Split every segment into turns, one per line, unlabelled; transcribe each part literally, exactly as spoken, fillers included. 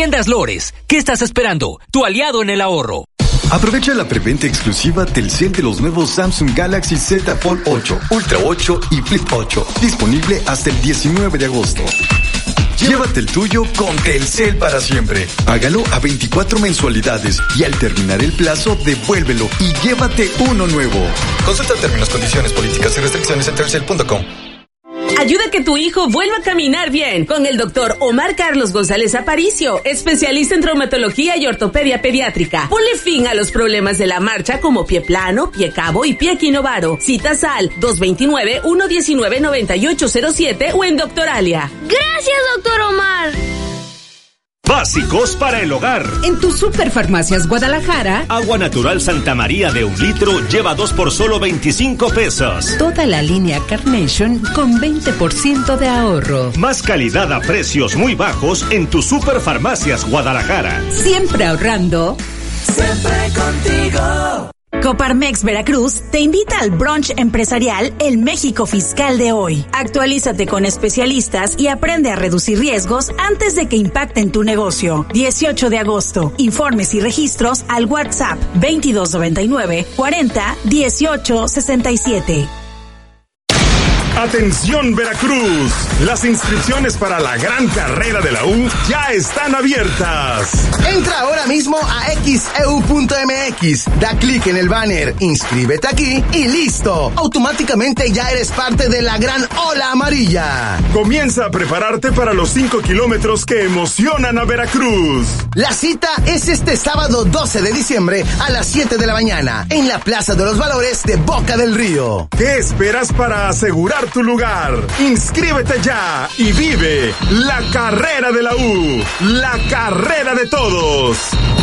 Tiendas Lores, ¿qué estás esperando? Tu aliado en el ahorro.
Aprovecha la preventa exclusiva Telcel de los nuevos Samsung Galaxy Z Fold ocho, Ultra ocho y Flip ocho. Disponible hasta el diecinueve de agosto. Llévate el tuyo con Telcel para siempre. Hágalo a veinticuatro mensualidades y al terminar el plazo, devuélvelo y llévate uno nuevo. Consulta términos, condiciones, políticas y restricciones en telcel punto com.
Ayuda a que tu hijo vuelva a caminar bien con el doctor Omar Carlos González Aparicio, especialista en traumatología y ortopedia pediátrica. Ponle fin a los problemas de la marcha como pie plano, pie cabo y pie equinovaro. Citas al dos dos nueve, uno uno nueve, nueve ocho cero siete o en Doctoralia.
Gracias, doctor Omar.
Básicos para el hogar.
En tu Superfarmacias Guadalajara,
agua natural Santa María de un litro lleva dos por solo veinticinco pesos.
Toda la línea Carnation con veinte por ciento de ahorro.
Más calidad a precios muy bajos en tu Superfarmacias Guadalajara.
Siempre ahorrando.
Siempre contigo.
Coparmex Veracruz te invita al brunch empresarial El México Fiscal de hoy. Actualízate con especialistas y aprende a reducir riesgos antes de que impacten tu negocio. dieciocho de agosto. Informes y registros al WhatsApp veintidós noventa y nueve, cuarenta, dieciocho sesenta y siete.
Atención Veracruz, las inscripciones para la gran carrera de la U ya están abiertas.
Entra ahora mismo a x e u punto m x, da clic en el banner, inscríbete aquí y listo. Automáticamente ya eres parte de la gran ola amarilla.
Comienza a prepararte para los cinco kilómetros que emocionan a Veracruz.
La cita es este sábado doce de diciembre a las siete de la mañana en la Plaza de los Valores de Boca del Río.
¿Qué esperas para asegurar tu lugar? Inscríbete ya y vive la carrera de la U, la carrera de todos.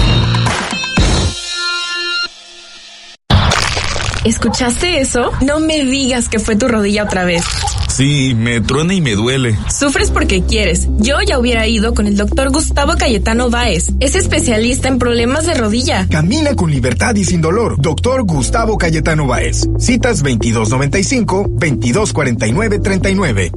¿Escuchaste eso? No me digas que fue tu rodilla otra vez.
Sí, me truena y me duele.
Sufres porque quieres. Yo ya hubiera ido con el doctor Gustavo Cayetano Báez. Es especialista en problemas de rodilla.
Camina con libertad y sin dolor. Doctor Gustavo Cayetano Báez. Citas veintidós noventa y cinco, veintidós cuarenta y nueve, treinta y nueve.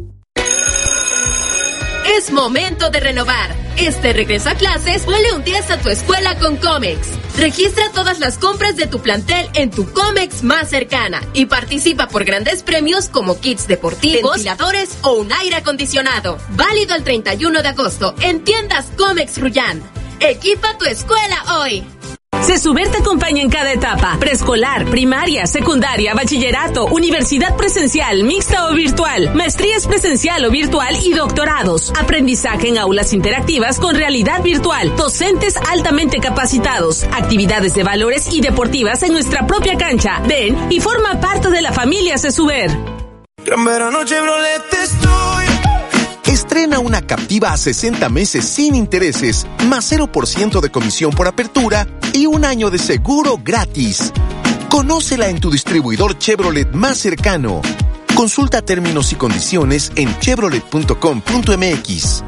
Es momento de renovar. Este regreso a clases, ponle un diez a tu escuela con Comex. Registra todas las compras de tu plantel en tu Comex más cercana y participa por grandes premios como kits deportivos, ventiladores o un aire acondicionado. Válido el treinta y uno de agosto en tiendas Comex Rullán. Equipa tu escuela hoy.
CESUBER te acompaña en cada etapa: preescolar, primaria, secundaria, bachillerato, universidad presencial, mixta o virtual, maestrías presencial o virtual y doctorados. Aprendizaje en aulas interactivas con realidad virtual, docentes altamente capacitados, actividades de valores y deportivas en nuestra propia cancha. Ven y forma parte de la familia CESUBER.
Gran verano Chevrolet estoy. Estrena una Captiva a sesenta meses sin intereses, más cero por ciento de comisión por apertura y un año de seguro gratis. Conócela en tu distribuidor Chevrolet más cercano. Consulta términos y condiciones en chevrolet punto com punto m x.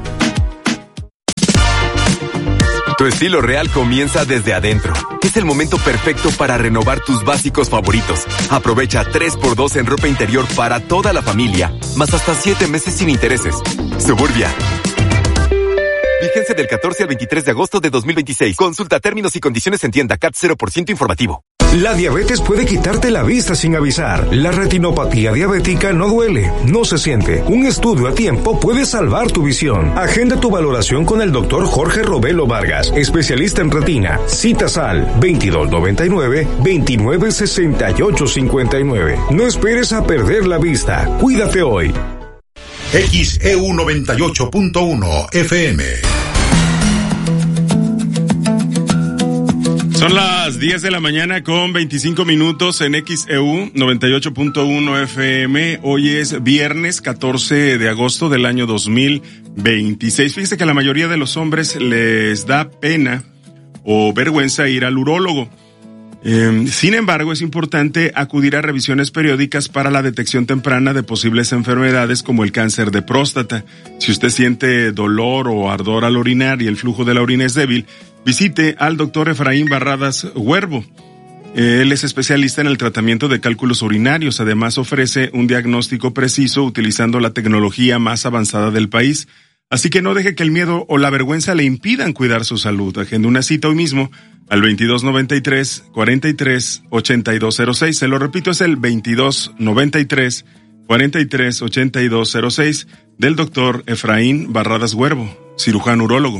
Tu estilo real comienza desde adentro. Es el momento perfecto para renovar tus básicos favoritos. Aprovecha tres por dos en ropa interior para toda la familia, más hasta siete meses sin intereses. Suburbia. Vigencia del catorce al veintitrés de agosto de dos mil veintiséis. Consulta términos y condiciones en tienda. C A T cero por ciento informativo.
La diabetes puede quitarte la vista sin avisar. La retinopatía diabética no duele, no se siente. Un estudio a tiempo puede salvar tu visión. Agenda tu valoración con el doctor Jorge Robelo Vargas, especialista en retina. Citas al veintidós noventa y nueve, veintinueve sesenta y ocho cincuenta y nueve. No esperes a perder la vista. Cuídate hoy.
X E U noventa y ocho punto uno F M.
Son las diez de la mañana con veinticinco minutos en X E U noventa y ocho punto uno F M. Hoy es viernes catorce de agosto del año dos mil veintiséis. Fíjese que a la mayoría de los hombres les da pena o vergüenza ir al urólogo. Eh, sin embargo, es importante acudir a revisiones periódicas para la detección temprana de posibles enfermedades como el cáncer de próstata. Si usted siente dolor o ardor al orinar y el flujo de la orina es débil, visite al doctor Efraín Barradas Huervo. Él es especialista en el tratamiento de cálculos urinarios. Además, ofrece un diagnóstico preciso utilizando la tecnología más avanzada del país. Así que no deje que el miedo o la vergüenza le impidan cuidar su salud. Agenda una cita hoy mismo al veintidós noventa y tres, cuarenta y tres, ochenta y dos cero seis. Se lo repito, es el veintidós noventa y tres, cuarenta y tres, ochenta y dos cero seis del doctor Efraín Barradas Huervo, cirujano urólogo.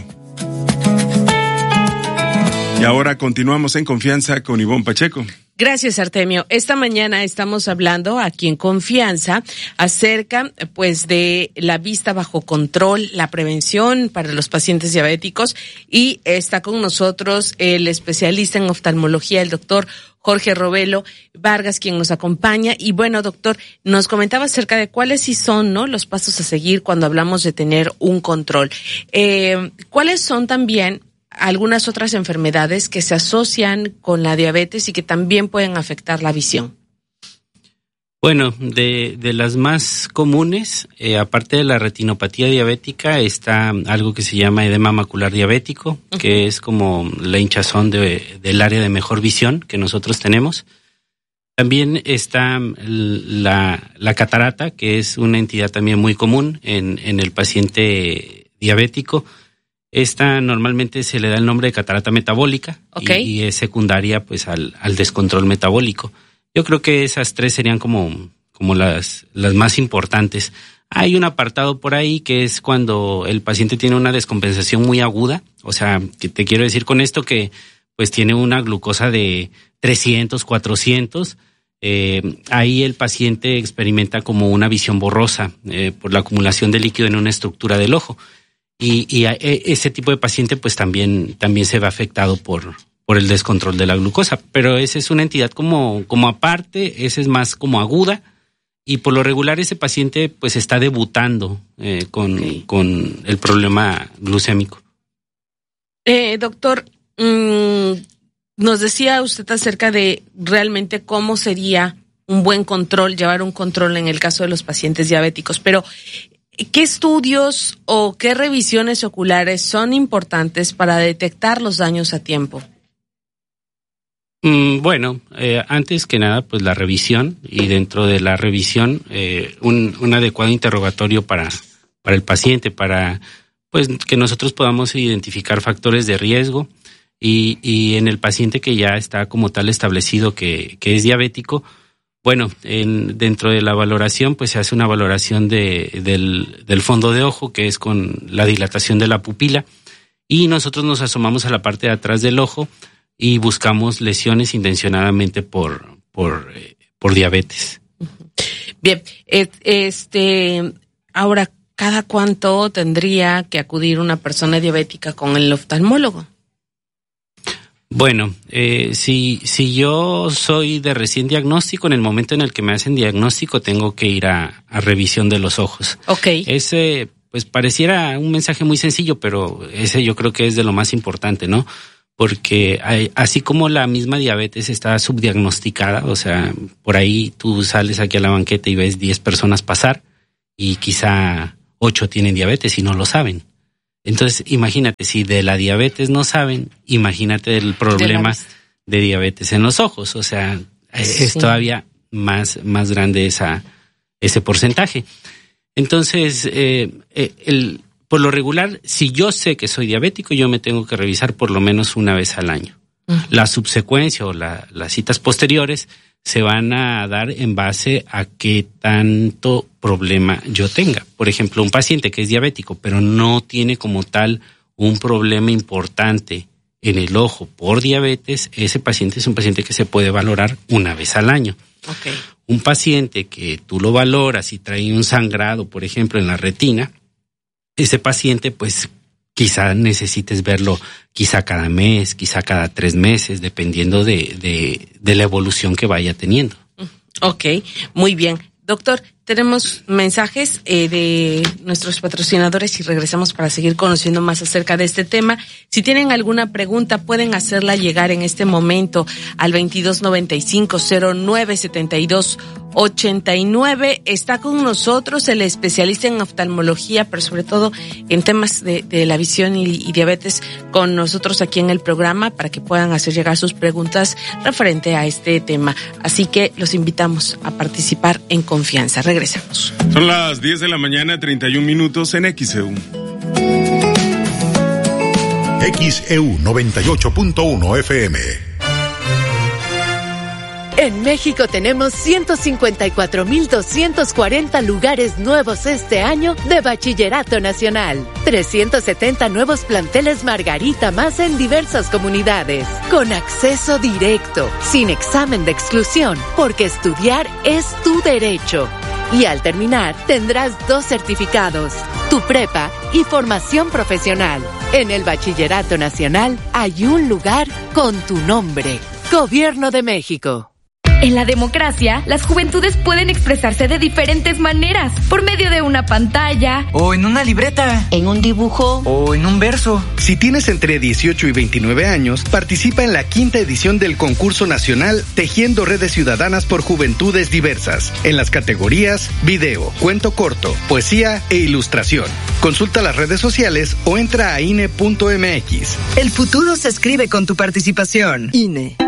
Y ahora continuamos en Confianza con Ivonne Pacheco.
Gracias, Artemio. Esta mañana estamos hablando aquí en Confianza acerca, pues, de la vista bajo control, la prevención para los pacientes diabéticos, y está con nosotros el especialista en oftalmología, el doctor Jorge Robelo Vargas, quien nos acompaña. Y bueno, doctor, nos comentaba acerca de cuáles sí son, ¿no?, los pasos a seguir cuando hablamos de tener un control. Eh, ¿cuáles son también algunas otras enfermedades que se asocian con la diabetes y que también pueden afectar la visión?
Bueno, de, de las más comunes, eh, aparte de la retinopatía diabética, está algo que se llama edema macular diabético, uh-huh. que es como la hinchazón de, del área de mejor visión que nosotros tenemos. También está la, la catarata, que es una entidad también muy común en, en el paciente diabético. Esta normalmente se le da el nombre de catarata metabólica, okay. y, y es secundaria pues al, al descontrol metabólico. Yo creo que esas tres serían como, como las, las más importantes. Hay un apartado por ahí que es cuando el paciente tiene una descompensación muy aguda, o sea, que te quiero decir con esto que pues tiene una glucosa de trescientos, cuatrocientos, eh, ahí el paciente experimenta como una visión borrosa eh, por la acumulación de líquido en una estructura del ojo. Y, y ese tipo de paciente pues también, también se ve afectado por, por el descontrol de la glucosa, pero esa es una entidad como, como aparte, esa es más como aguda, y por lo regular ese paciente pues está debutando eh, con, okay. con el problema glucémico.
Eh, doctor, mmm, nos decía usted acerca de realmente cómo sería un buen control, llevar un control en el caso de los pacientes diabéticos, pero ¿qué estudios o qué revisiones oculares son importantes para detectar los daños a tiempo?
Mm, bueno, eh, antes que nada, pues la revisión, y dentro de la revisión, eh, un, un adecuado interrogatorio para, para el paciente, para pues que nosotros podamos identificar factores de riesgo, y, y en el paciente que ya está como tal establecido que, que es diabético. Bueno, en, dentro de la valoración, pues se hace una valoración de, del, del fondo de ojo, que es con la dilatación de la pupila, y nosotros nos asomamos a la parte de atrás del ojo y buscamos lesiones intencionadamente por, por, eh, por diabetes.
Bien, este, ahora, ¿cada cuánto tendría que acudir una persona diabética con el oftalmólogo?
Bueno, eh, si, si yo soy de recién diagnóstico, en el momento en el que me hacen diagnóstico tengo que ir a, a revisión de los ojos.
Okay.
Ese, pues pareciera un mensaje muy sencillo, pero ese yo creo que es de lo más importante, ¿no? Porque hay, así como la misma diabetes está subdiagnosticada, o sea, por ahí tú sales aquí a la banqueta y ves diez personas pasar y quizá ocho tienen diabetes y no lo saben. Entonces, imagínate, si de la diabetes no saben, imagínate el problema de, de diabetes en los ojos. O sea, sí. es todavía más, más grande esa, ese porcentaje. Entonces, eh, el, por lo regular, si yo sé que soy diabético, yo me tengo que revisar por lo menos una vez al año. Uh-huh. La subsecuencia o la, las citas posteriores se van a dar en base a qué tanto problema yo tenga. Por ejemplo, un paciente que es diabético, pero no tiene como tal un problema importante en el ojo por diabetes, ese paciente es un paciente que se puede valorar una vez al año.
Okay.
Un paciente que tú lo valoras y trae un sangrado, por ejemplo, en la retina, ese paciente pues quizá necesites verlo quizá cada mes, quizá cada tres meses, dependiendo de, de, de la evolución que vaya teniendo.
Ok, muy bien. Doctor, tenemos mensajes eh, de nuestros patrocinadores y regresamos para seguir conociendo más acerca de este tema. Si tienen alguna pregunta, pueden hacerla llegar en este momento al veintidós noventa y cinco, cero nueve setenta y dos ochenta y nueve. Está con nosotros el especialista en oftalmología, pero sobre todo en temas de, de la visión y, y diabetes, con nosotros aquí en el programa para que puedan hacer llegar sus preguntas referente a este tema. Así que los invitamos a participar en confianza. Regresamos.
Son las diez de la mañana, treinta y un minutos en X E U.
X E U noventa y ocho punto uno F M.
En México tenemos ciento cincuenta y cuatro mil doscientos cuarenta lugares nuevos este año de Bachillerato Nacional. trescientos setenta nuevos planteles Margarita más en diversas comunidades. Con acceso directo, sin examen de exclusión, porque estudiar es tu derecho. Y al terminar, tendrás dos certificados, tu prepa y formación profesional. En el Bachillerato Nacional hay un lugar con tu nombre. Gobierno de México.
En la democracia, las juventudes pueden expresarse de diferentes maneras, por medio de una pantalla,
o en una libreta,
en un dibujo,
o en un verso.
Si tienes entre dieciocho y veintinueve años, participa en la quinta edición del concurso nacional Tejiendo Redes Ciudadanas por Juventudes Diversas, en las categorías video, cuento corto, poesía e ilustración. Consulta las redes sociales o entra a I N E punto M X.
El futuro se escribe con tu participación. I N E.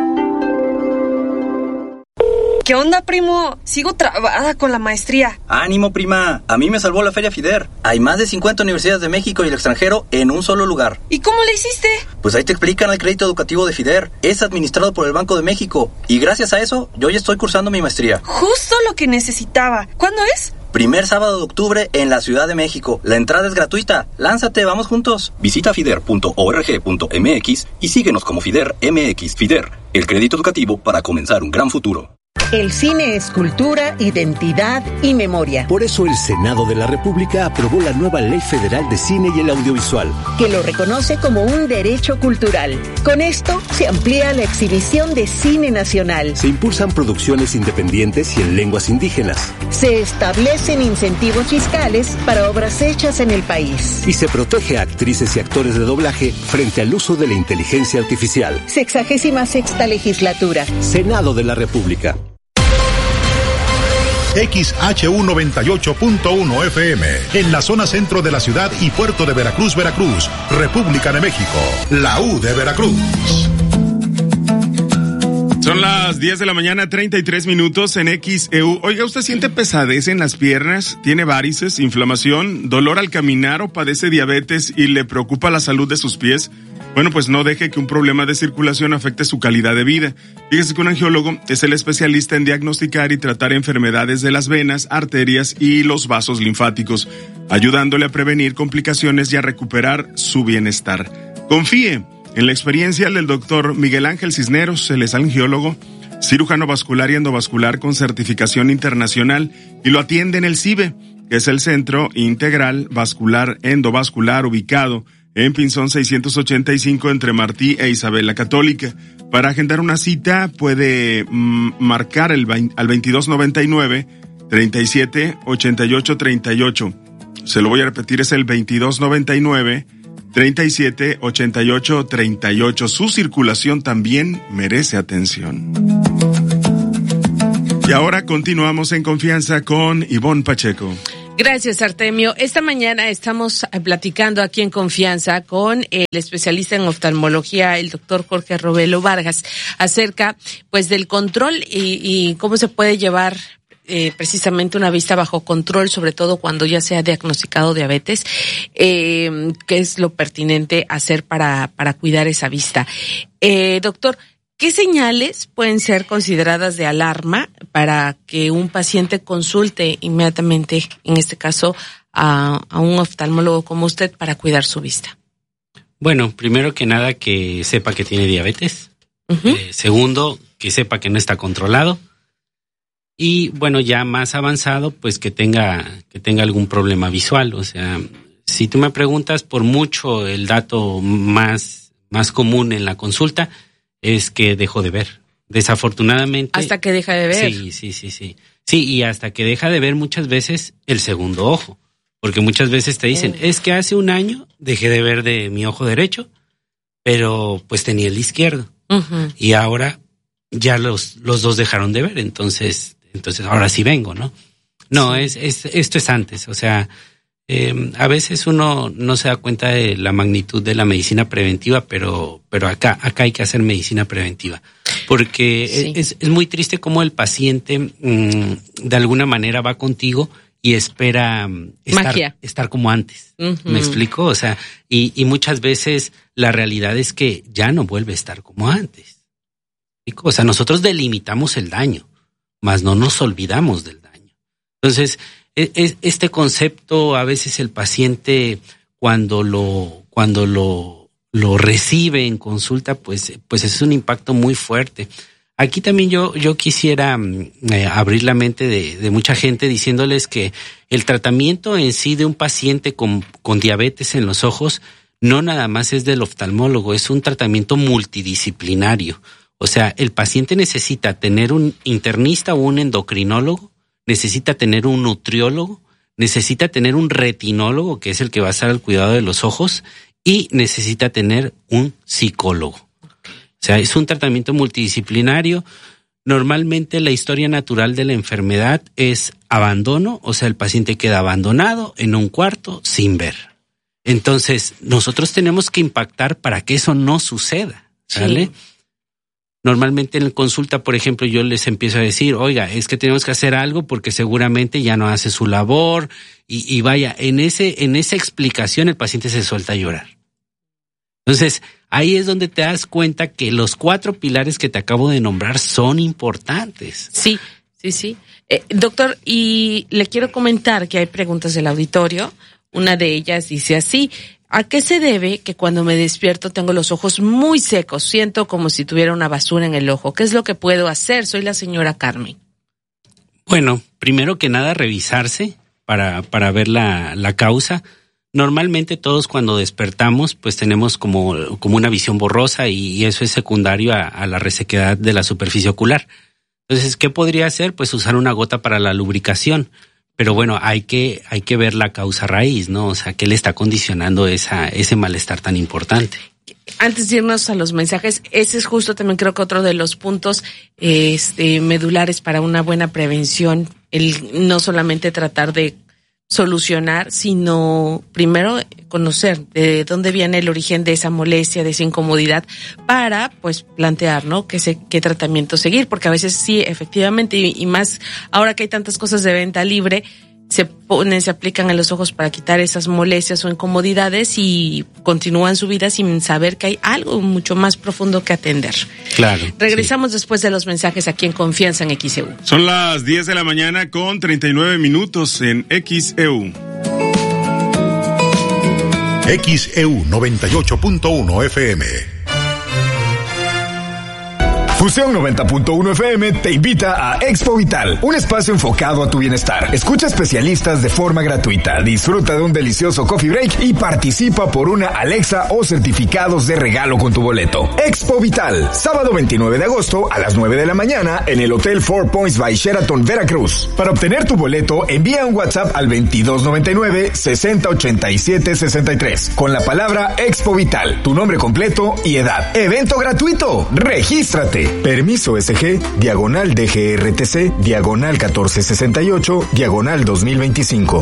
¿Qué onda, primo? Sigo trabada con la maestría.
¡Ánimo, prima! A mí me salvó la Feria FIDER. Hay más de cincuenta universidades de México y el extranjero en un solo lugar.
¿Y cómo le hiciste?
Pues ahí te explican el crédito educativo de FIDER. Es administrado por el Banco de México. Y gracias a eso, yo ya estoy cursando mi maestría.
Justo lo que necesitaba. ¿Cuándo es?
Primer sábado de octubre en la Ciudad de México. La entrada es gratuita. Lánzate, vamos juntos. Visita fider punto org punto m x y síguenos como FIDER M X. FIDER, el crédito educativo para comenzar un gran futuro.
El cine es cultura, identidad y memoria.
Por eso el Senado de la República aprobó la nueva Ley Federal de Cine y el Audiovisual,
que lo reconoce como un derecho cultural. Con esto se amplía la exhibición de cine nacional.
Se impulsan producciones independientes y en lenguas indígenas.
Se establecen incentivos fiscales para obras hechas en el país.
Y se protege a actrices y actores de doblaje frente al uso de la inteligencia artificial.
Sexagésima sexta legislatura.
Senado de la República.
X H U noventa y ocho punto uno F M, en la zona centro de la ciudad y puerto de Veracruz, Veracruz, República de México, la U de Veracruz.
Son las diez de la mañana, treinta y tres minutos en X E U. Oiga, ¿usted siente pesadez en las piernas? ¿Tiene varices, inflamación, dolor al caminar o padece diabetes y le preocupa la salud de sus pies? Bueno, pues no deje que un problema de circulación afecte su calidad de vida. Fíjese que un angiólogo es el especialista en diagnosticar y tratar enfermedades de las venas, arterias y los vasos linfáticos, ayudándole a prevenir complicaciones y a recuperar su bienestar. Confíe en la experiencia del doctor Miguel Ángel Cisneros. Él es angiólogo, cirujano vascular y endovascular con certificación internacional y lo atiende en el C I V E, que es el Centro Integral Vascular Endovascular, ubicado en Pinzón seiscientos ochenta y cinco entre Martí e Isabel la Católica. Para agendar una cita puede mm, marcar el veinte, al veintidós noventa y nueve, treinta y siete, ochenta y ocho, treinta y ocho. Se lo voy a repetir, es el veintidós noventa y nueve, treinta y siete, ochenta y ocho, treinta y ocho. Su circulación también merece atención. Y ahora continuamos en confianza con Ivonne Pacheco.
Gracias, Artemio. Esta mañana estamos platicando aquí en Confianza con el especialista en oftalmología, el doctor Jorge Robelo Vargas, acerca pues del control y, y cómo se puede llevar eh, precisamente una vista bajo control, sobre todo cuando ya se ha diagnosticado diabetes, eh, qué es lo pertinente hacer para, para cuidar esa vista. Eh, doctor, ¿qué señales pueden ser consideradas de alarma para que un paciente consulte inmediatamente, en este caso, a, a un oftalmólogo como usted para cuidar su vista?
Bueno, primero que nada que sepa que tiene diabetes. Uh-huh. Eh, segundo, que sepa que no está controlado. Y bueno, ya más avanzado, pues que tenga, que tenga algún problema visual. O sea, si tú me preguntas, por mucho el dato más, más común en la consulta es que dejó de ver. Desafortunadamente.
Hasta que deja de ver.
Sí, sí, sí, sí. Sí, y hasta que deja de ver muchas veces el segundo ojo. Porque muchas veces te dicen, oh. es que hace un año dejé de ver de mi ojo derecho, pero pues tenía el izquierdo. Uh-huh. Y ahora ya los, los dos dejaron de ver, entonces, entonces ahora sí vengo, ¿no? No, sí. es, es, esto es antes, o sea, eh, a veces uno no se da cuenta de la magnitud de la medicina preventiva, pero, pero acá, acá hay que hacer medicina preventiva. Porque sí. es, es muy triste cómo el paciente mmm, de alguna manera va contigo y espera estar, estar como antes. Uh-huh. ¿Me explico? O sea, y, y muchas veces la realidad es que ya no vuelve a estar como antes. O sea, nosotros delimitamos el daño, mas no nos olvidamos del daño. Entonces, es, este concepto a veces el paciente cuando lo, cuando lo, lo recibe en consulta, pues, pues es un impacto muy fuerte. Aquí también yo, yo quisiera eh, abrir la mente de, de mucha gente diciéndoles que el tratamiento en sí de un paciente con, con diabetes en los ojos no nada más es del oftalmólogo, es un tratamiento multidisciplinario. O sea, el paciente necesita tener un internista o un endocrinólogo, necesita tener un nutriólogo, necesita tener un retinólogo, que es el que va a estar al cuidado de los ojos, y necesita tener un psicólogo. O sea, es un tratamiento multidisciplinario. Normalmente la historia natural de la enfermedad es abandono, o sea, el paciente queda abandonado en un cuarto sin ver. Entonces, nosotros tenemos que impactar para que eso no suceda, ¿sale? Sí. Normalmente en la consulta, por ejemplo, yo les empiezo a decir, oiga, es que tenemos que hacer algo porque seguramente ya no hace su labor y, y vaya, en ese, en esa explicación el paciente se suelta a llorar. Entonces, ahí es donde te das cuenta que los cuatro pilares que te acabo de nombrar son importantes.
Sí, sí, sí. Eh, doctor, y le quiero comentar que hay preguntas del auditorio. Una de ellas dice así: ¿a qué se debe que cuando me despierto tengo los ojos muy secos? Siento como si tuviera una basura en el ojo. ¿Qué es lo que puedo hacer? Soy la señora Carmen.
Bueno, primero que nada revisarse para, para ver la, la causa. Normalmente todos cuando despertamos pues tenemos como, como una visión borrosa y, y eso es secundario a, a la resequedad de la superficie ocular. Entonces, ¿qué podría hacer? Pues usar una gota para la lubricación. Pero bueno, hay que, hay que ver la causa raíz, ¿no? O sea, ¿qué le está condicionando esa, ese malestar tan importante?
Antes de irnos a los mensajes, ese es justo también creo que otro de los puntos este, medulares para una buena prevención, el no solamente tratar de solucionar, sino primero conocer de dónde viene el origen de esa molestia, de esa incomodidad, para pues plantear, ¿no? qué, se, qué tratamiento seguir, porque a veces sí, efectivamente, y, y más ahora que hay tantas cosas de venta libre, se ponen, se aplican a los ojos para quitar esas molestias o incomodidades y continúan su vida sin saber que hay algo mucho más profundo que atender.
Claro.
Regresamos sí. después de los mensajes aquí en Confianza en X E U.
Son las diez de la mañana con treinta y nueve minutos en X E U.
X E U noventa y ocho punto uno F M.
Fusión noventa punto uno F M te invita a Expo Vital, un espacio enfocado a tu bienestar. Escucha especialistas de forma gratuita, disfruta de un delicioso coffee break y participa por una Alexa o certificados de regalo con tu boleto. Expo Vital, sábado veintinueve de agosto a las nueve de la mañana en el Hotel Four Points by Sheraton, Veracruz. Para obtener tu boleto, envía un WhatsApp al veintidós noventa y nueve, sesenta ochenta y siete sesenta y tres con la palabra Expo Vital, tu nombre completo y edad. Evento gratuito, regístrate. Permiso S G, diagonal D G R T C, diagonal catorce sesenta y ocho, diagonal dos mil veinticinco.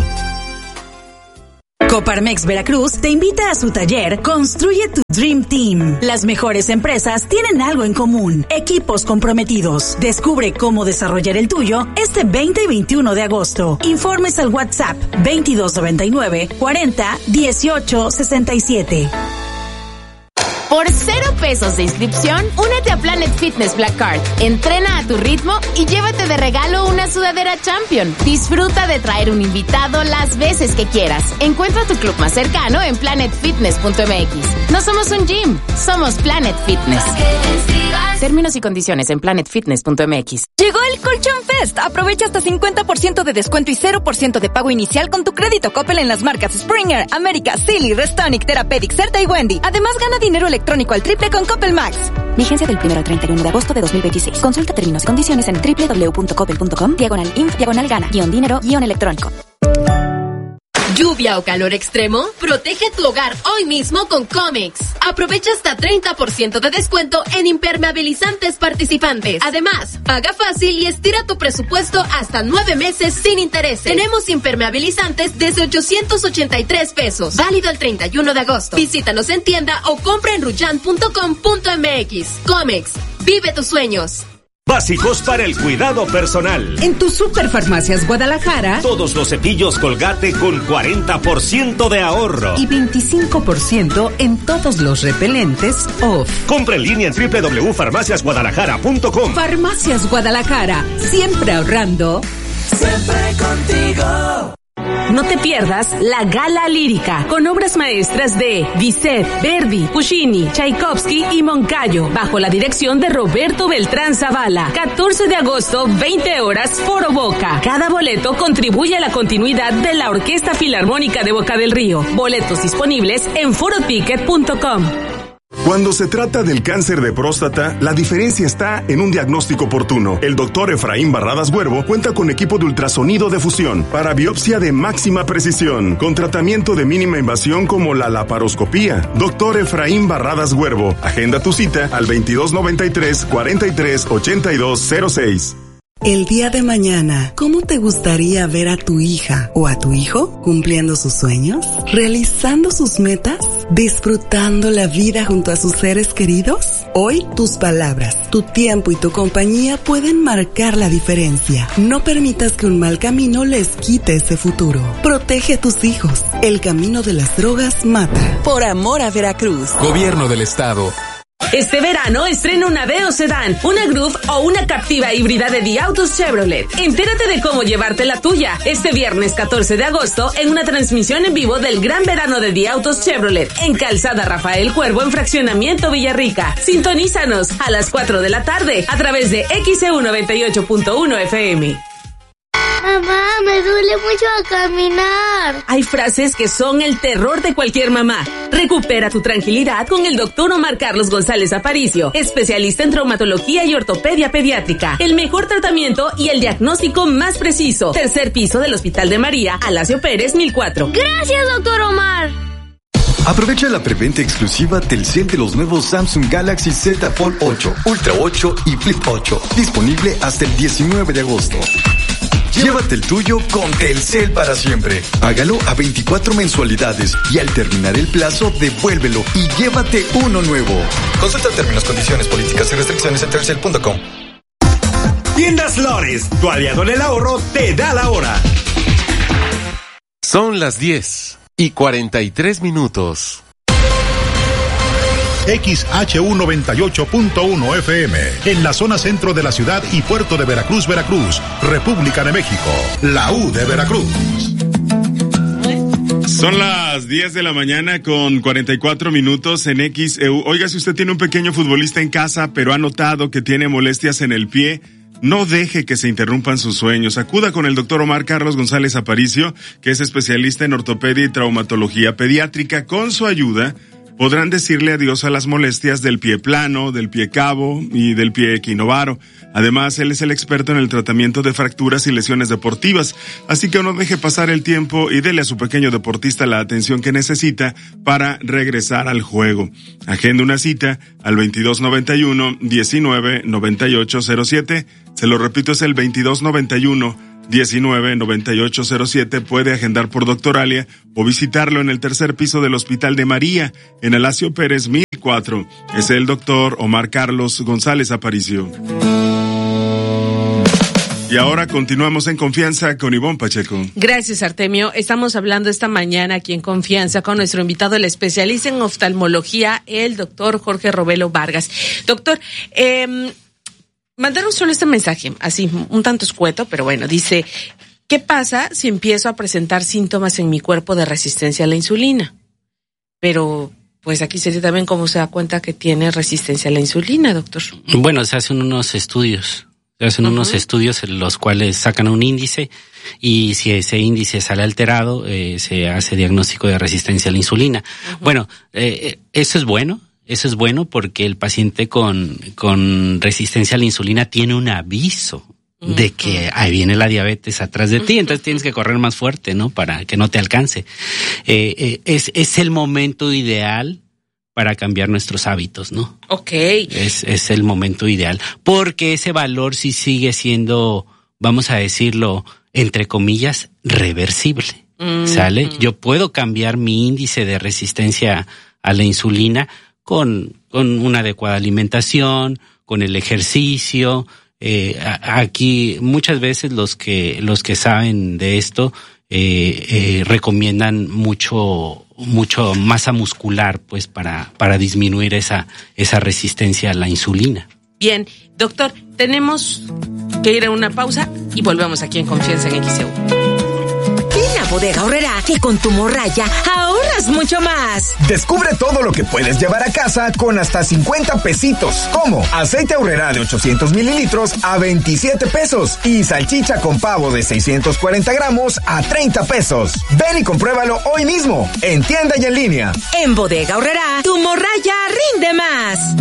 Coparmex Veracruz te invita a su taller Construye tu Dream Team. Las mejores empresas tienen algo en común: equipos comprometidos. Descubre cómo desarrollar el tuyo este veinte y veintiuno de agosto. Informes al WhatsApp veintidós noventa y nueve, cuarenta, dieciocho sesenta y siete.
Por cero pesos de inscripción, únete a Planet Fitness Black Card. Entrena a tu ritmo y llévate de regalo una sudadera Champion. Disfruta de traer un invitado las veces que quieras. Encuentra tu club más cercano en planet fitness punto m x. No somos un gym, somos Planet Fitness. Términos y condiciones en planet fitness punto m x.
Llegó el Colchón Fest. Aprovecha hasta cincuenta por ciento de descuento y cero por ciento de pago inicial con tu crédito Coppel en las marcas Springer, América, Silly, Restonic, Therapeutic, Certa y Wendy. Además, gana dinero electrónico al triple con Coppel Max.
Vigencia del primero al treinta y uno de agosto de dos mil veintiséis. Consulta términos y condiciones en doble u doble u doble u punto coppel punto com, diagonal inf, diagonal gana, guión dinero, guión electrónico.
¿Lluvia o calor extremo? Protege tu hogar hoy mismo con Comex. Aprovecha hasta treinta por ciento de descuento en impermeabilizantes participantes. Además, paga fácil y estira tu presupuesto hasta nueve meses sin intereses. Tenemos impermeabilizantes desde ochocientos ochenta y tres pesos. Válido el treinta y uno de agosto. Visítanos en tienda o compra en ruyan punto com punto m x. Comex, vive tus sueños.
Básicos para el cuidado personal.
En tu Superfarmacias Guadalajara,
todos los cepillos Colgate con cuarenta por ciento de ahorro.
Y veinticinco por ciento en todos los repelentes off.
Compra en línea en doble u doble u doble u punto farmacias guadalajara punto com.
Farmacias Guadalajara, siempre ahorrando.
Siempre contigo.
No te pierdas la Gala Lírica, con obras maestras de Bizet, Verdi, Puccini, Tchaikovsky y Moncayo, bajo la dirección de Roberto Beltrán Zavala. catorce de agosto, veinte horas, Foro Boca. Cada boleto contribuye a la continuidad de la Orquesta Filarmónica de Boca del Río. Boletos disponibles en foroticket punto com.
Cuando se trata del cáncer de próstata, la diferencia está en un diagnóstico oportuno. El doctor Efraín Barradas Huervo cuenta con equipo de ultrasonido de fusión para biopsia de máxima precisión, con tratamiento de mínima invasión como la laparoscopía. Doctor Efraín Barradas Huervo, agenda tu cita al veintidós noventa y tres, cuarenta y tres, ochenta y dos cero seis.
El día de mañana, ¿cómo te gustaría ver a tu hija o a tu hijo cumpliendo sus sueños, realizando sus metas, disfrutando la vida junto a sus seres queridos? Hoy, tus palabras, tu tiempo y tu compañía pueden marcar la diferencia. No permitas que un mal camino les quite ese futuro. Protege a tus hijos. El camino de las drogas mata. Por amor a Veracruz.
Gobierno del Estado.
Este verano estrena una Aveo Sedán, una Groove o una Captiva híbrida de The Autos Chevrolet. Entérate de cómo llevarte la tuya este viernes catorce de agosto en una transmisión en vivo del Gran Verano de The Autos Chevrolet en Calzada Rafael Cuervo en Fraccionamiento Villarrica. Sintonízanos a las cuatro de la tarde a través de X E U noventa y ocho punto uno F M.
Mamá, me duele mucho a caminar.
Hay frases que son el terror de cualquier mamá. Recupera tu tranquilidad con el doctor Omar Carlos González Aparicio, especialista en traumatología y ortopedia pediátrica. El mejor tratamiento y el diagnóstico más preciso. Tercer piso del Hospital de María, Alasio Pérez, mil cuatro.
Gracias, doctor Omar.
Aprovecha la preventa exclusiva Telcel de los nuevos Samsung Galaxy Z Fold ocho, Ultra ocho y Flip ocho. Disponible hasta el diecinueve de agosto. Llévate el tuyo con Telcel para siempre. Hágalo a veinticuatro mensualidades y al terminar el plazo, devuélvelo y llévate uno nuevo. Consulta términos, condiciones, políticas y restricciones en telcel punto com.
Tiendas Lores, tu aliado en el ahorro, te da la hora.
Son las diez y cuarenta y tres minutos.
X H U noventa y ocho punto uno F M, en la zona centro de la ciudad y puerto de Veracruz, Veracruz, República de México, la U de Veracruz.
Son las diez de la mañana con cuarenta y cuatro minutos en X E U. Oiga, si usted tiene un pequeño futbolista en casa, pero ha notado que tiene molestias en el pie, no deje que se interrumpan sus sueños. Acuda con el doctor Omar Carlos González Aparicio, que es especialista en ortopedia y traumatología pediátrica. Con su ayuda, podrán decirle adiós a las molestias del pie plano, del pie cabo y del pie equinovaro. Además, él es el experto en el tratamiento de fracturas y lesiones deportivas, así que no deje pasar el tiempo y dele a su pequeño deportista la atención que necesita para regresar al juego. Agenda una cita al veintidós noventa y uno, diecinueve, noventa y ocho cero siete. Se lo repito, es el veintidós noventa y uno, diecinueve, noventa y ocho cero siete. Puede agendar por Doctoralia o visitarlo en el tercer piso del Hospital de María, en Alasio Pérez mil cuatro. Es el doctor Omar Carlos González Aparicio. Y ahora continuamos en Confianza con Ivonne Pacheco.
Gracias, Artemio. Estamos hablando esta mañana aquí en Confianza con nuestro invitado, el especialista en oftalmología, el doctor Jorge Robelo Vargas. Doctor, eh, mandaron solo este mensaje, así, un tanto escueto, pero bueno, dice, ¿qué pasa si empiezo a presentar síntomas en mi cuerpo de resistencia a la insulina? Pero, pues aquí sería también cómo se da cuenta que tiene resistencia a la insulina, doctor.
Bueno, se hacen unos estudios, se hacen uh-huh. unos estudios en los cuales sacan un índice y si ese índice sale alterado, eh, se hace diagnóstico de resistencia a la insulina. Uh-huh. Bueno, eh, eso es bueno. Eso es bueno porque el paciente con, con resistencia a la insulina tiene un aviso de que ahí viene la diabetes atrás de ti, entonces tienes que correr más fuerte, ¿no? Para que no te alcance. Eh, eh, es, es el momento ideal para cambiar nuestros hábitos, ¿no?
Ok.
Es, es el momento ideal, porque ese valor sí sigue siendo, vamos a decirlo, entre comillas, reversible, mm-hmm. ¿sale? Yo puedo cambiar mi índice de resistencia a la insulina con, con una adecuada alimentación, con el ejercicio, eh, a, aquí muchas veces los que los que saben de esto eh, eh, recomiendan mucho mucho masa muscular, pues para para disminuir esa esa resistencia a la insulina.
Bien, doctor, tenemos que ir a una pausa y volvemos aquí en Confianza en X E U.
Ven a Bodega Aurrerá, que con tu morraya ahorras mucho más.
Descubre todo lo que puedes llevar a casa con hasta cincuenta pesitos. Como aceite Aurrerá de ochocientos mililitros a veintisiete pesos y salchicha con pavo de seiscientos cuarenta gramos a treinta pesos. Ven y compruébalo hoy mismo, en tienda y en línea.
En Bodega Aurrerá, tu morraya rinde más.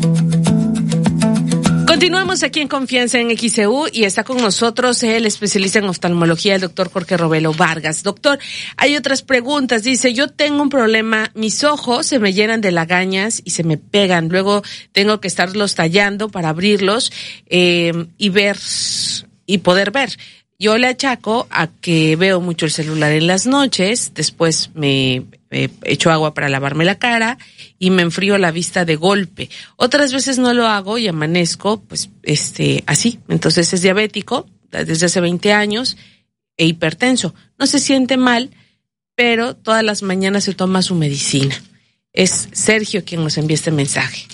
Continuamos aquí en Confianza en X E U y está con nosotros el especialista en oftalmología, el doctor Jorge Robelo Vargas. Doctor, hay otras preguntas. Dice, yo tengo un problema, mis ojos se me llenan de lagañas y se me pegan. Luego tengo que estarlos tallando para abrirlos eh, y ver y poder ver. Yo le achaco a que veo mucho el celular en las noches, después me eh, echo agua para lavarme la cara y me enfrío la vista de golpe. Otras veces no lo hago y amanezco pues este así. Entonces es diabético desde hace veinte años e hipertenso. No se siente mal, pero todas las mañanas se toma su medicina. Es Sergio quien nos envía este mensaje.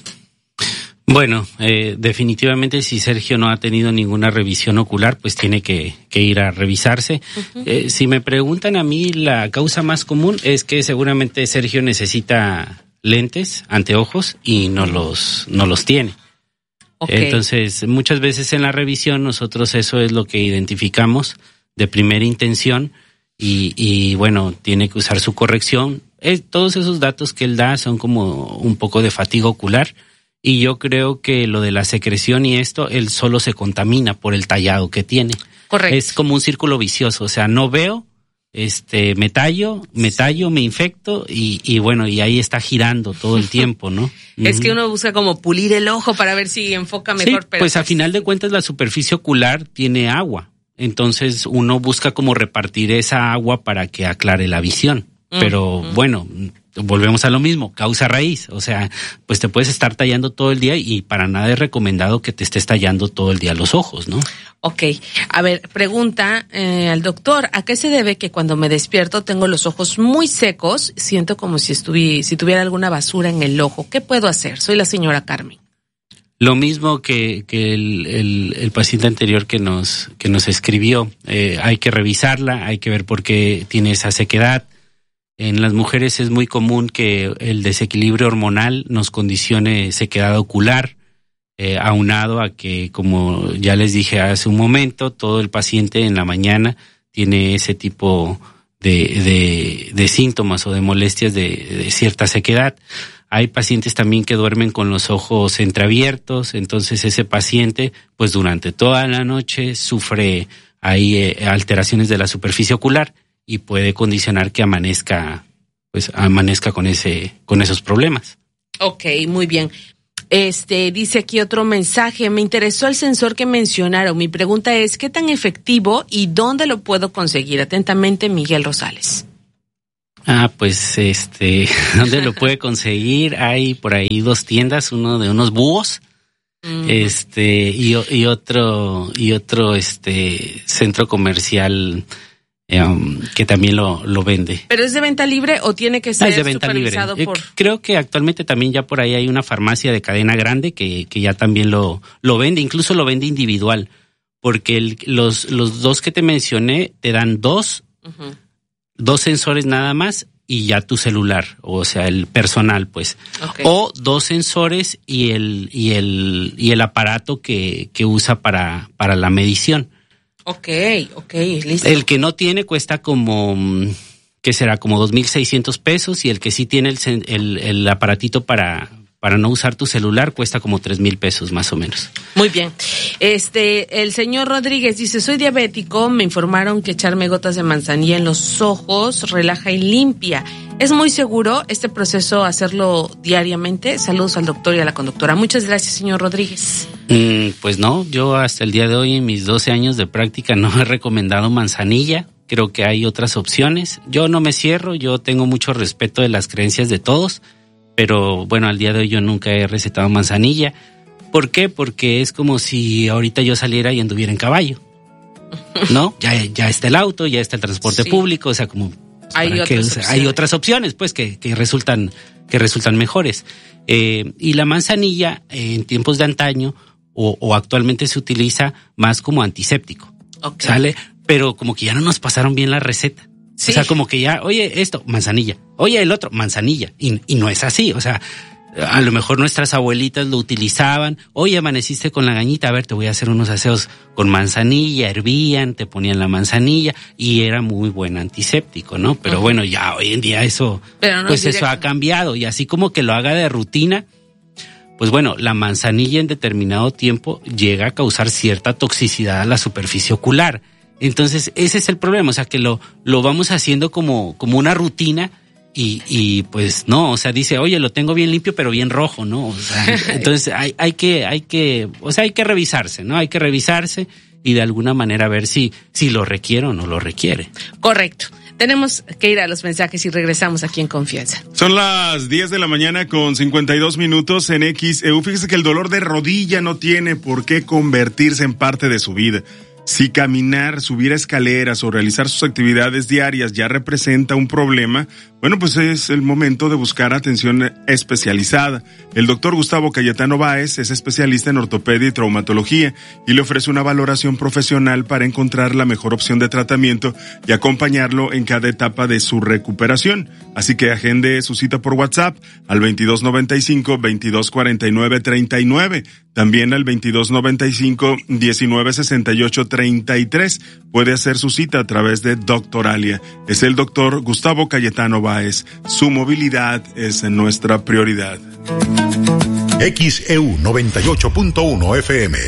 Bueno, eh, definitivamente si Sergio no ha tenido ninguna revisión ocular, pues tiene que, que ir a revisarse. Uh-huh. Eh, si me preguntan a mí, la causa más común es que seguramente Sergio necesita lentes, anteojos y no los, no los tiene. Okay. Entonces, muchas veces en la revisión nosotros eso es lo que identificamos de primera intención y, y bueno, tiene que usar su corrección. Eh, todos esos datos que él da son como un poco de fatiga ocular. Y yo creo que lo de la secreción y esto, él solo se contamina por el tallado que tiene.
Correcto.
Es como un círculo vicioso, o sea, no veo, este, me tallo, me tallo, me infecto y, y bueno, y ahí está girando todo el tiempo, ¿no?
Es
uh-huh.
que uno busca como pulir el ojo para ver si enfoca mejor.
Sí,
pero
pues a final de cuentas la superficie ocular tiene agua, entonces uno busca como repartir esa agua para que aclare la visión, uh-huh. pero bueno, volvemos a lo mismo, causa raíz, o sea, pues te puedes estar tallando todo el día y para nada es recomendado que te estés tallando todo el día los ojos, ¿no?
Ok, a ver, pregunta eh, al doctor, ¿a qué se debe que cuando me despierto tengo los ojos muy secos, siento como si estuviera, si tuviera alguna basura en el ojo? ¿Qué puedo hacer? Soy la señora Carmen.
Lo mismo que, que el, el, el paciente anterior que nos, que nos escribió, eh, hay que revisarla, hay que ver por qué tiene esa sequedad. En las mujeres es muy común que el desequilibrio hormonal nos condicione sequedad ocular, eh, aunado a que, como ya les dije hace un momento, todo el paciente en la mañana tiene ese tipo de, de, de síntomas o de molestias de, de cierta sequedad. Hay pacientes también que duermen con los ojos entreabiertos, entonces ese paciente, pues durante toda la noche sufre ahí eh, alteraciones de la superficie ocular y puede condicionar que amanezca, pues amanezca con ese, con esos problemas.
Ok, muy bien. Este, dice aquí otro mensaje, me interesó el sensor que mencionaron. Mi pregunta es, ¿qué tan efectivo y dónde lo puedo conseguir? Atentamente, Miguel Rosales.
Ah, pues, este, ¿dónde lo puede conseguir? Hay por ahí dos tiendas, uno de unos búhos, mm. este, y, y otro, y otro, este, centro comercial, Um, que también lo, lo vende.
¿Pero es de venta libre o tiene que ser ah, es de venta supervisado libre.
Por...? Eh, creo que actualmente también ya por ahí hay una farmacia de cadena grande que, que ya también lo, lo vende, incluso lo vende individual, porque el, los, los dos que te mencioné te dan dos, uh-huh. dos sensores nada más y ya tu celular, o sea, el personal, pues. Okay. O dos sensores y el, y el, y el aparato que, que usa para, para la medición.
Ok, ok, listo.
El que no tiene cuesta como, ¿qué será? Como dos mil seiscientos pesos y el que sí tiene el, el, el aparatito para, para no usar tu celular cuesta como tres mil pesos más o menos.
Muy bien. Este, el señor Rodríguez dice, soy diabético, me informaron que echarme gotas de manzanilla en los ojos relaja y limpia. ¿Es muy seguro este proceso hacerlo diariamente? Saludos al doctor y a la conductora. Muchas gracias, señor Rodríguez.
Mm, pues no, yo hasta el día de hoy en mis doce años de práctica no he recomendado manzanilla. Creo que hay otras opciones. Yo no me cierro, yo tengo mucho respeto de las creencias de todos, pero bueno, al día de hoy yo nunca he recetado manzanilla. ¿Por qué? Porque es como si ahorita yo saliera y anduviera en caballo, ¿no? Ya, ya está el auto, ya está el transporte sí. público, o sea, como
hay otras,
que, hay otras opciones, pues, que, que resultan, que resultan mejores. Eh, y la manzanilla, eh, en tiempos de antaño, o, o actualmente se utiliza más como antiséptico. Okay. ¿Sale? Pero como que ya no nos pasaron bien la receta. Sí. O sea, como que ya, oye, esto, manzanilla. Oye, el otro, manzanilla. Y, y no es así, o sea, a lo mejor nuestras abuelitas lo utilizaban. Oye, amaneciste con la gañita, a ver, te voy a hacer unos aseos con manzanilla, hervían, te ponían la manzanilla y era muy buen antiséptico, ¿no? Pero uh-huh. bueno, ya hoy en día eso, no pues eso ha cambiado y así como que lo haga de rutina, pues bueno, la manzanilla en determinado tiempo llega a causar cierta toxicidad a la superficie ocular. Entonces, ese es el problema, o sea, que lo, lo vamos haciendo como, como una rutina y, y pues no, o sea, dice, oye, lo tengo bien limpio, pero bien rojo, ¿no? O sea, entonces hay, hay que, hay que, o sea, hay que revisarse, ¿no? Hay que revisarse y de alguna manera ver si, si lo requiere o no lo requiere.
Correcto. Tenemos que ir a los mensajes y regresamos aquí en Confianza.
Son las diez de la mañana con cincuenta y dos minutos en X E U. Fíjese que el dolor de rodilla no tiene por qué convertirse en parte de su vida. Si caminar, subir escaleras o realizar sus actividades diarias ya representa un problema, bueno, pues es el momento de buscar atención especializada. El doctor Gustavo Cayetano Báez es especialista en ortopedia y traumatología y le ofrece una valoración profesional para encontrar la mejor opción de tratamiento y acompañarlo en cada etapa de su recuperación. Así que agende su cita por WhatsApp al veintidós noventa y cinco, veintidós cuarenta y nueve, treinta y nueve. También al veintidós noventa y cinco, diecinueve sesenta y ocho, treinta y tres. Puede hacer su cita a través de Doctoralia. Es el doctor Gustavo Cayetano Báez. Su movilidad es nuestra prioridad.
X E U noventa y ocho punto uno F M.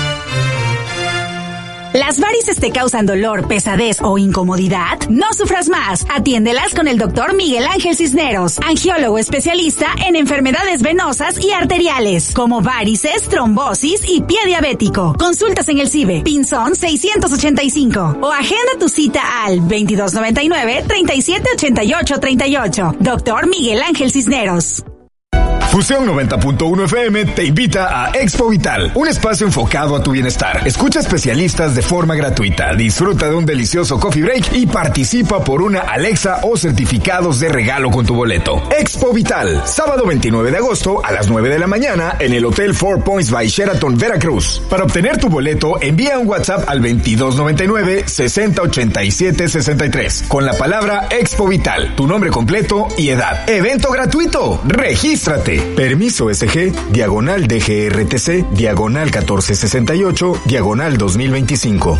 ¿Las varices te causan dolor, pesadez o incomodidad? No sufras más. Atiéndelas con el doctor Miguel Ángel Cisneros, angiólogo especialista en enfermedades venosas y arteriales, como varices, trombosis y pie diabético. Consultas en el CIBE, Pinzón seiscientos ochenta y cinco o agenda tu cita al veintidós noventa y nueve, treinta y siete ochenta y ocho, treinta y ocho. Doctor Miguel Ángel Cisneros.
Fusión noventa punto uno F M te invita a Expo Vital, un espacio enfocado a tu bienestar. Escucha especialistas de forma gratuita, disfruta de un delicioso coffee break y participa por una Alexa o certificados de regalo con tu boleto. Expo Vital, sábado veintinueve de agosto a las nueve de la mañana en el Hotel Four Points by Sheraton, Veracruz. Para obtener tu boleto, envía un WhatsApp al veintidós noventa y nueve, sesenta ochenta y siete sesenta y tres con la palabra Expo Vital, tu nombre completo y edad. Evento gratuito, regístrate. Permiso S G, diagonal D G R T C, diagonal catorce sesenta y ocho, diagonal dos mil veinticinco.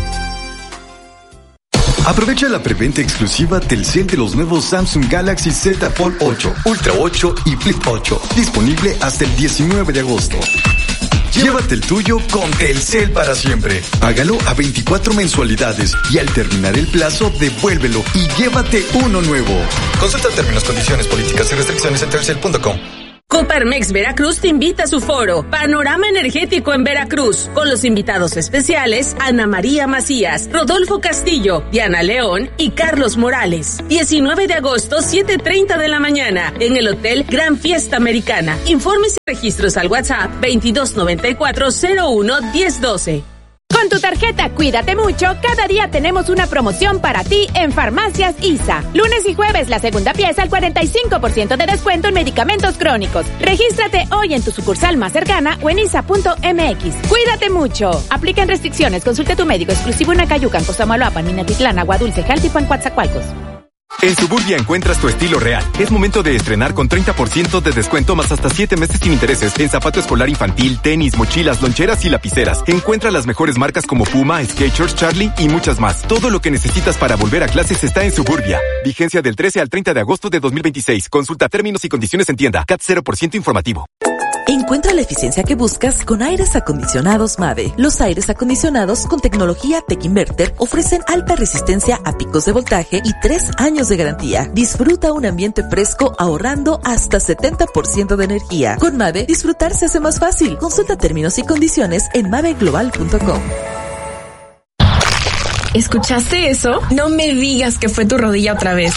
Aprovecha la preventa exclusiva Telcel de los nuevos Samsung Galaxy Z Fold ocho, Ultra ocho y Flip ocho. Disponible hasta el diecinueve de agosto. Llévate el tuyo con Telcel para siempre. Págalo a veinticuatro mensualidades y al terminar el plazo, devuélvelo y llévate uno nuevo. Consulta términos, condiciones, políticas y restricciones en telcel punto com.
Coparmex Veracruz te invita a su foro Panorama Energético en Veracruz, con los invitados especiales Ana María Macías, Rodolfo Castillo, Diana León y Carlos Morales. diecinueve de agosto, siete treinta de la mañana, en el Hotel Gran Fiesta Americana. Informes y registros al WhatsApp veintidós noventa y cuatro, cero uno, diez doce.
Con tu tarjeta Cuídate Mucho, cada día tenemos una promoción para ti en Farmacias I S A. Lunes y jueves, la segunda pieza al cuarenta y cinco por ciento de descuento en medicamentos crónicos. Regístrate hoy en tu sucursal más cercana o en isa punto m x. Cuídate Mucho. Aplican restricciones. Consulte a tu médico exclusivo en Acayucan, Cosamaloapan, Minatitlán, Agua Dulce, Jaltipan, Coatzacoalcos.
En Suburbia encuentras tu estilo real. Es momento de estrenar con treinta por ciento de descuento más hasta siete meses sin intereses en zapato escolar infantil, tenis, mochilas, loncheras y lapiceras. Encuentra las mejores marcas como Puma, Skechers, Charlie y muchas más. Todo lo que necesitas para volver a clases está en Suburbia. Vigencia del trece al treinta de agosto de dos mil veintiséis. Consulta términos y condiciones en tienda. C A T cero por ciento informativo.
Encuentra la eficiencia que buscas con aires acondicionados MAVE. Los aires acondicionados con tecnología Tech Inverter ofrecen alta resistencia a picos de voltaje y tres años de garantía. Disfruta un ambiente fresco ahorrando hasta setenta por ciento de energía. Con MAVE, disfrutar se hace más fácil. Consulta términos y condiciones en mave global punto com.
¿Escuchaste eso? No me digas que fue tu rodilla otra vez.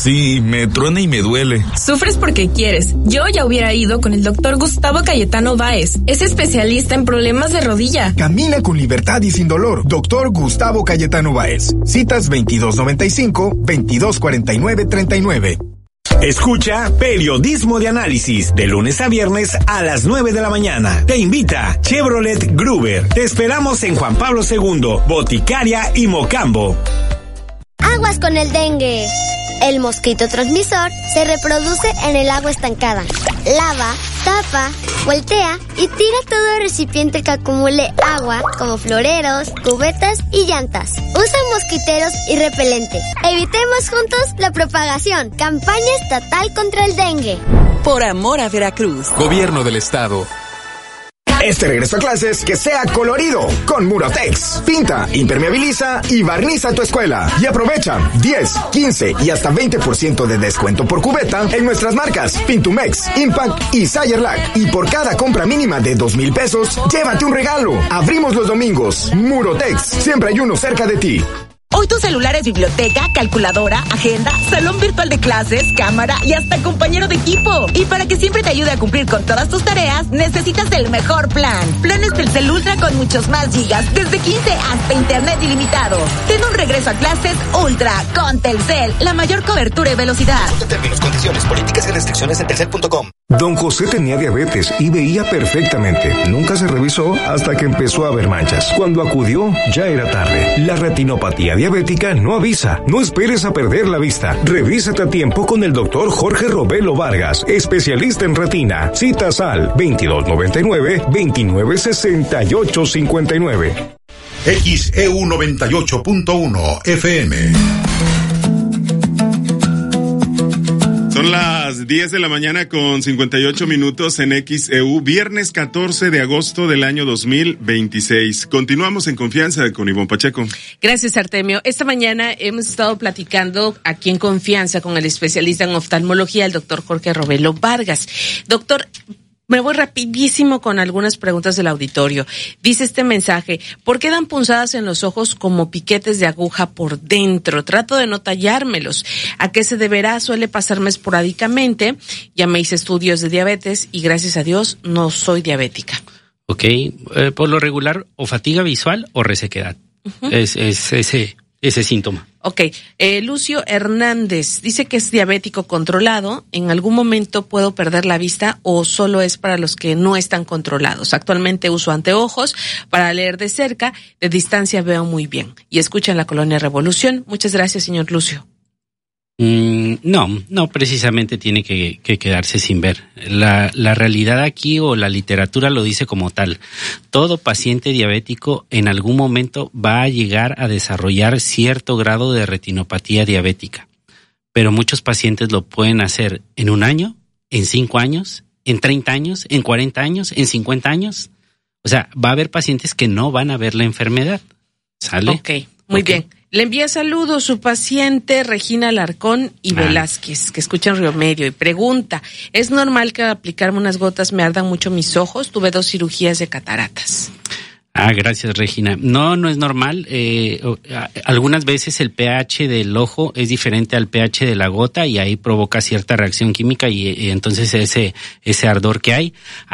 Sí, me truena y me duele.
Sufres porque quieres. Yo ya hubiera ido con el doctor Gustavo Cayetano Báez. Es especialista en problemas de rodilla.
Camina con libertad y sin dolor. Doctor Gustavo Cayetano Báez. Citas veintidós noventa y cinco, veintidós cuarenta y nueve, treinta y nueve.
Escucha Periodismo de Análisis de lunes a viernes a las nueve de la mañana. Te invita Chevrolet Gruber. Te esperamos en Juan Pablo segundo, Boticaria y Mocambo.
Aguas con el dengue. El mosquito transmisor se reproduce en el agua estancada. Lava, tapa, voltea y tira todo recipiente que acumule agua, como floreros, cubetas y llantas. Usa mosquiteros y repelente. Evitemos juntos la propagación. Campaña estatal contra el dengue.
Por amor a Veracruz.
Gobierno del Estado.
Este regreso a clases que sea colorido con Murotex. Pinta, impermeabiliza y barniza tu escuela. Y aprovecha diez, quince y hasta veinte por ciento de descuento por cubeta en nuestras marcas Pintumex, Impact y Sayerlac. Y por cada compra mínima de dos mil pesos, llévate un regalo. Abrimos los domingos. Murotex, siempre hay uno cerca de ti.
Hoy tu celular es biblioteca, calculadora, agenda, salón virtual de clases, cámara y hasta compañero de equipo. Y para que siempre te ayude a cumplir con todas tus tareas, necesitas el mejor plan. Planes Telcel Ultra con muchos más gigas, desde quince hasta internet ilimitado. Ten un regreso a clases Ultra con Telcel, la mayor cobertura y velocidad.
Consulta términos, condiciones, políticas y restricciones en telcel punto com.
Don José tenía diabetes y veía perfectamente. Nunca se revisó hasta que empezó a ver manchas. Cuando acudió, ya era tarde. La retinopatía diabética no avisa. No esperes a perder la vista. Revísate a tiempo con el doctor Jorge Robelo Vargas, especialista en retina. Citas al veintidós noventa y nueve, veintinueve sesenta y ocho cincuenta y nueve.
X E U noventa y ocho punto uno F M.
Son las diez de la mañana con cincuenta y ocho minutos en X E U, viernes catorce de agosto del año dos mil veintiséis. Continuamos en confianza con Ivonne Pacheco.
Gracias, Artemio. Esta mañana hemos estado platicando aquí en confianza con el especialista en oftalmología, el doctor Jorge Robelo Vargas. Doctor, me voy rapidísimo con algunas preguntas del auditorio. Dice este mensaje: ¿por qué dan punzadas en los ojos como piquetes de aguja por dentro? Trato de no tallármelos. ¿A qué se deberá? Suele pasarme esporádicamente. Ya me hice estudios de diabetes y gracias a Dios no soy diabética.
Ok, eh, por lo regular, o fatiga visual o resequedad. Uh-huh. Es, es ese, ese síntoma.
Ok, eh, Lucio Hernández dice que es diabético controlado. ¿En algún momento puedo perder la vista o solo es para los que no están controlados? Actualmente uso anteojos para leer de cerca, de distancia veo muy bien. Y escucha en la Colonia Revolución. Muchas gracias, señor Lucio.
Mm, no, no precisamente tiene que, que quedarse sin ver. La, la realidad aquí o la literatura lo dice como tal. Todo paciente diabético en algún momento va a llegar a desarrollar cierto grado de retinopatía diabética. Pero muchos pacientes lo pueden hacer en un año, en cinco años, en treinta años, en cuarenta años, en cincuenta años. O sea, va a haber pacientes que no van a ver la enfermedad. ¿Sale?
Ok, muy okay. bien. Le envía saludos su paciente Regina Alarcón y ah. Velázquez, que escucha en Río Medio, y pregunta: ¿es normal que al aplicarme unas gotas me ardan mucho mis ojos? Tuve dos cirugías de cataratas.
Ah, gracias, Regina. No, no es normal. Eh, algunas veces el pH del ojo es diferente al pH de la gota y ahí provoca cierta reacción química y, y entonces ese ese ardor que hay.